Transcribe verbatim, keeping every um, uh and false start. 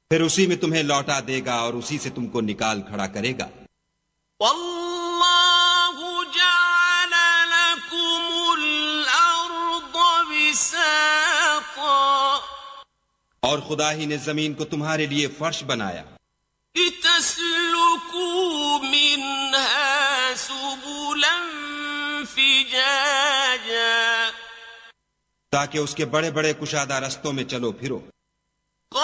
फिर उसी में तुम्हें लौटा देगा और उसी से तुमको निकाल खड़ा करेगा। वल्लाहु जअल लकुमुल अर्द बिसाता, और खुदा ही ने जमीन को तुम्हारे लिए फर्श बनाया। लितस्लुकू मिनहा सुबुलन फिजाजा, ताकि उसके बड़े बड़े कुशादा रस्तों में चलो फिरो।